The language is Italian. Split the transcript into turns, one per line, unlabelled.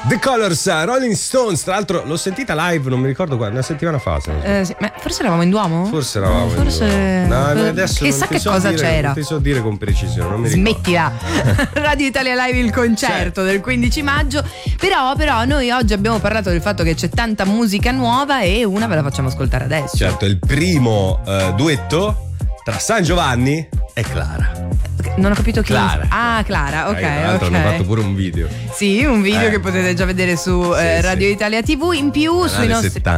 The Colors, Rolling Stones. Tra l'altro l'ho sentita live, non mi ricordo quando, una settimana fa.
Sì, ma forse eravamo in Duomo?
Forse eravamo
forse...
in Duomo. No, adesso
chissà che cosa c'era.
Non ti so dire con precisione, non mi ricordo.
Smettila. Radio Italia Live, il concerto del 15 maggio. Però noi oggi abbiamo parlato del fatto che c'è tanta musica nuova e una ve la facciamo ascoltare adesso.
Certo, il primo duetto tra San Giovanni e Clara.
Non ho capito chi.
Clara.
Ah, Clara, ok.
Tra l'altro hanno fatto pure un video.
Sì, un video che potete già vedere su Radio Italia TV. In più sui nostri